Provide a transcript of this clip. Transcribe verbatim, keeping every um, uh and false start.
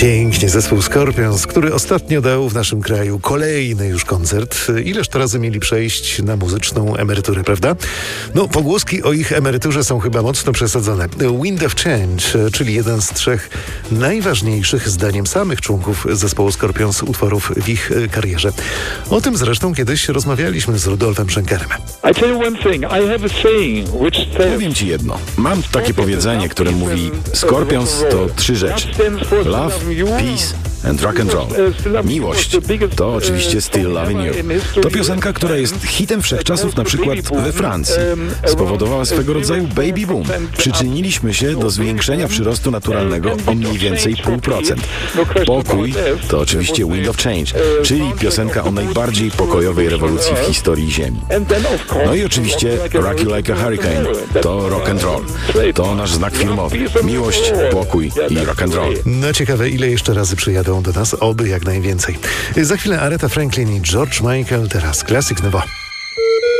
Pięknie, zespół Scorpions, który ostatnio dał w naszym kraju kolejny już koncert. Ileż to razy mieli przejść na muzyczną emeryturę, prawda? No, pogłoski o ich emeryturze są chyba mocno przesadzone. Wind of Change, czyli jeden z trzech najważniejszych, zdaniem samych członków zespołu Scorpions, utworów w ich karierze. O tym zresztą kiedyś rozmawialiśmy z Rudolfem Schenkerem. Powiem ci jedno. Mam takie powiedzenie, które mówi: Scorpions to trzy rzeczy. Love, peace and rock and roll. Miłość to oczywiście Still Loving You. To piosenka, która jest hitem wszechczasów na przykład we Francji. Spowodowała swego rodzaju baby boom. Przyczyniliśmy się do zwiększenia przyrostu naturalnego o mniej więcej pół procent. Pokój to oczywiście Wind of Change, czyli piosenka o najbardziej pokojowej rewolucji w historii Ziemi. No i oczywiście Rock You Like a Hurricane to rock and roll. To nasz znak filmowy. Miłość, pokój i rock and roll. No ciekawe, ile jeszcze razy przyjadą do nas, oby jak najwięcej. Za chwilę Aretha Franklin i George Michael, teraz Classic Nowo.